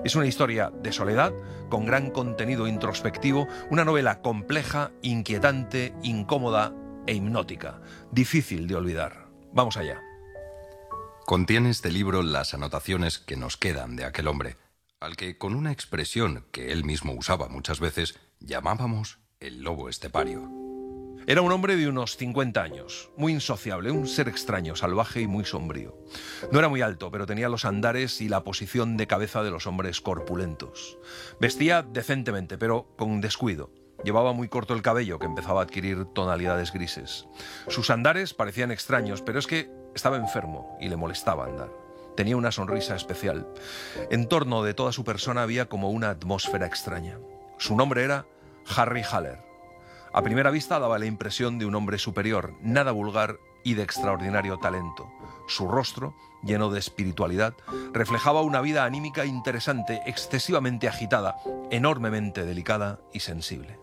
Es una historia de soledad, con gran contenido introspectivo, una novela compleja, inquietante, incómoda e hipnótica, difícil de olvidar. Vamos allá. Contiene este libro las anotaciones que nos quedan de aquel hombre, al que con una expresión que él mismo usaba muchas veces, llamábamos el lobo estepario. Era un hombre de unos 50 años, muy insociable, un ser extraño, salvaje y muy sombrío. No era muy alto, pero tenía los andares y la posición de cabeza de los hombres corpulentos. Vestía decentemente, pero con descuido. Llevaba muy corto el cabello, que empezaba a adquirir tonalidades grises. Sus andares parecían extraños, pero es que estaba enfermo y le molestaba andar. Tenía una sonrisa especial. En torno de toda su persona había como una atmósfera extraña. Su nombre era Harry Haller. A primera vista daba la impresión de un hombre superior, nada vulgar y de extraordinario talento. Su rostro, lleno de espiritualidad, reflejaba una vida anímica interesante, excesivamente agitada, enormemente delicada y sensible.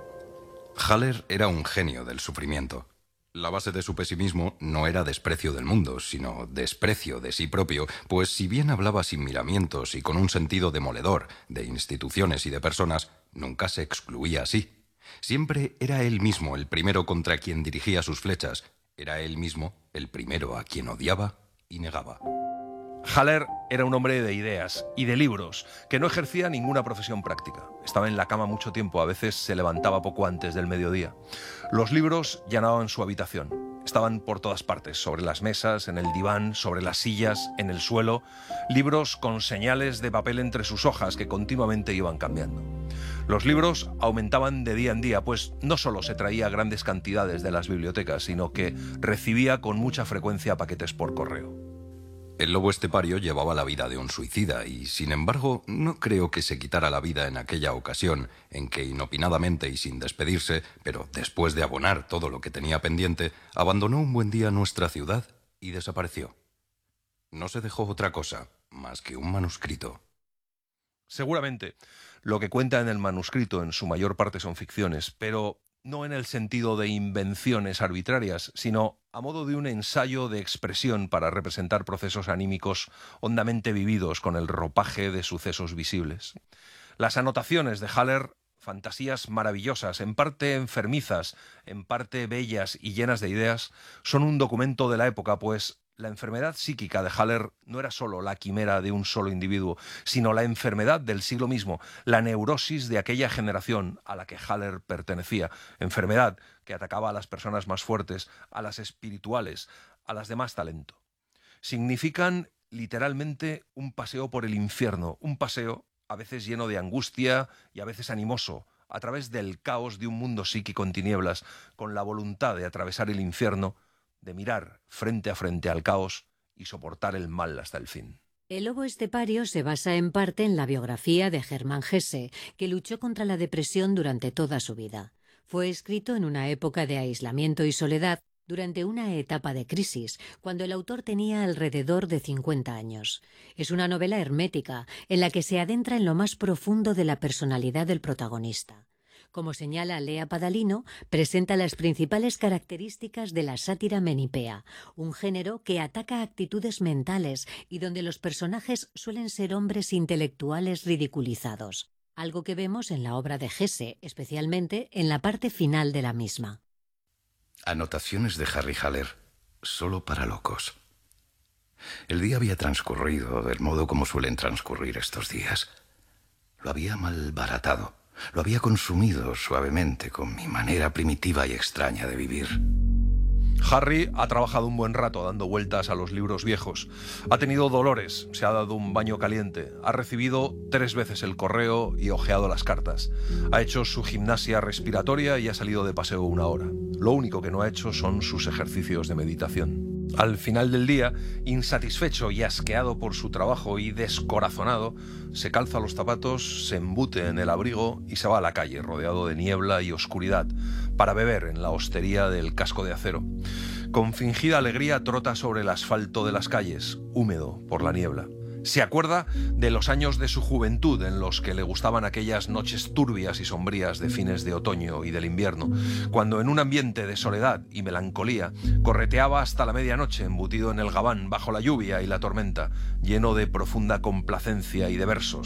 Haller era un genio del sufrimiento. La base de su pesimismo no era desprecio del mundo, sino desprecio de sí propio, pues si bien hablaba sin miramientos y con un sentido demoledor de instituciones y de personas, nunca se excluía así. Siempre era él mismo el primero contra quien dirigía sus flechas. Era él mismo el primero a quien odiaba y negaba. Haller era un hombre de ideas y de libros, que no ejercía ninguna profesión práctica. Estaba en la cama mucho tiempo, a veces se levantaba poco antes del mediodía. Los libros llenaban su habitación. Estaban por todas partes, sobre las mesas, en el diván, sobre las sillas, en el suelo. Libros con señales de papel entre sus hojas que continuamente iban cambiando. Los libros aumentaban de día en día, pues no solo se traía grandes cantidades de las bibliotecas, sino que recibía con mucha frecuencia paquetes por correo. El lobo estepario llevaba la vida de un suicida y, sin embargo, no creo que se quitara la vida en aquella ocasión en que, inopinadamente y sin despedirse, pero después de abonar todo lo que tenía pendiente, abandonó un buen día nuestra ciudad y desapareció. No se dejó otra cosa más que un manuscrito. Seguramente, lo que cuenta en el manuscrito en su mayor parte son ficciones, pero no en el sentido de invenciones arbitrarias, sino a modo de un ensayo de expresión para representar procesos anímicos hondamente vividos con el ropaje de sucesos visibles. Las anotaciones de Haller, fantasías maravillosas, en parte enfermizas, en parte bellas y llenas de ideas, son un documento de la época, pues la enfermedad psíquica de Haller no era solo la quimera de un solo individuo, sino la enfermedad del siglo mismo, la neurosis de aquella generación a la que Haller pertenecía, enfermedad que atacaba a las personas más fuertes, a las espirituales, a las de más talento. Significan literalmente un paseo por el infierno, un paseo a veces lleno de angustia y a veces animoso, a través del caos de un mundo psíquico en tinieblas, con la voluntad de atravesar el infierno, de mirar frente a frente al caos y soportar el mal hasta el fin. El lobo estepario se basa en parte en la biografía de Hermann Hesse, que luchó contra la depresión durante toda su vida. Fue escrito en una época de aislamiento y soledad, durante una etapa de crisis, cuando el autor tenía alrededor de 50 años. Es una novela hermética, en la que se adentra en lo más profundo de la personalidad del protagonista. Como señala Lea Padalino, presenta las principales características de la sátira menipea, un género que ataca actitudes mentales y donde los personajes suelen ser hombres intelectuales ridiculizados, algo que vemos en la obra de Hesse, especialmente en la parte final de la misma. Anotaciones de Harry Haller, solo para locos. El día había transcurrido del modo como suelen transcurrir estos días. Lo había malbaratado. Lo había consumido suavemente con mi manera primitiva y extraña de vivir. Harry ha trabajado un buen rato dando vueltas a los libros viejos. Ha tenido dolores, se ha dado un baño caliente, ha recibido 3 veces el correo y hojeado las cartas. Ha hecho su gimnasia respiratoria y ha salido de paseo 1 hora. Lo único que no ha hecho son sus ejercicios de meditación. Al final del día, insatisfecho y asqueado por su trabajo y descorazonado, se calza los zapatos, se embute en el abrigo y se va a la calle, rodeado de niebla y oscuridad, para beber en la hostería del Casco de Acero. Con fingida alegría trota sobre el asfalto de las calles, húmedo por la niebla. Se acuerda de los años de su juventud en los que le gustaban aquellas noches turbias y sombrías de fines de otoño y del invierno, cuando en un ambiente de soledad y melancolía correteaba hasta la medianoche embutido en el gabán bajo la lluvia y la tormenta, lleno de profunda complacencia y de versos